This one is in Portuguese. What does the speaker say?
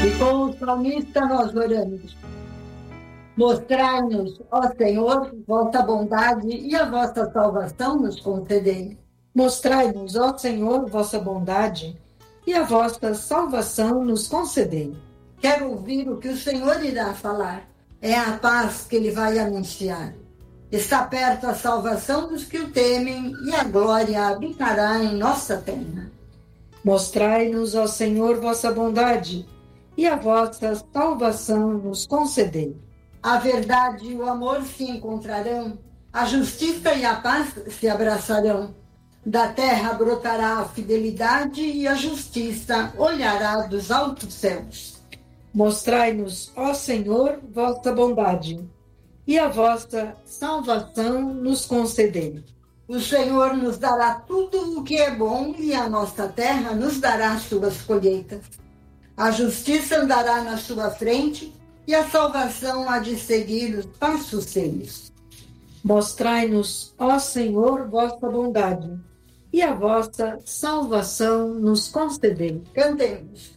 E com o salmista nós oramos. Mostrai-nos, ó Senhor, vossa bondade e a vossa salvação nos concedei. Mostrai-nos, ó Senhor, vossa bondade e a vossa salvação nos concedei. Quero ouvir o que o Senhor irá falar. É a paz que ele vai anunciar. Está perto a salvação dos que o temem e a glória habitará em nossa terra. Mostrai-nos, ó Senhor, vossa bondade e a vossa salvação nos concedei. A verdade e o amor se encontrarão, a justiça e a paz se abraçarão. Da terra brotará a fidelidade e a justiça olhará dos altos céus. Mostrai-nos, ó Senhor, vossa bondade e a vossa salvação nos concedei. O Senhor nos dará tudo o que é bom e a nossa terra nos dará suas colheitas. A justiça andará na sua frente e a salvação há de seguir os passos seus. Mostrai-nos, ó Senhor, vossa bondade e a vossa salvação nos concedei. Cantemos.